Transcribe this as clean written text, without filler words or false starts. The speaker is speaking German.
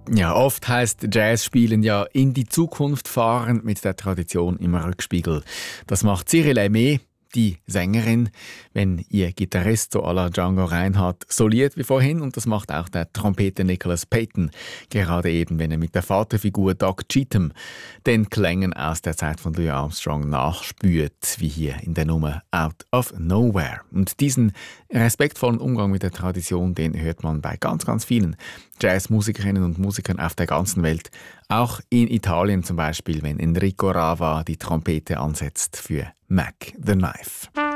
Ja, oft heisst Jazz spielen ja in die Zukunft fahren, mit der Tradition im Rückspiegel. Das macht Cyril Aimé, die Sängerin, wenn ihr Gitarrist so à la Django Reinhardt soliert wie vorhin, und das macht auch der Trompeter Nicholas Payton, gerade eben, wenn er mit der Vaterfigur Doc Cheatham den Klängen aus der Zeit von Louis Armstrong nachspürt, wie hier in der Nummer Out of Nowhere. Und diesen respektvollen Umgang mit der Tradition, den hört man bei ganz, ganz vielen Jazzmusikerinnen und Musikern auf der ganzen Welt. Auch in Italien zum Beispiel, wenn Enrico Rava die Trompete ansetzt für Mac the Knife.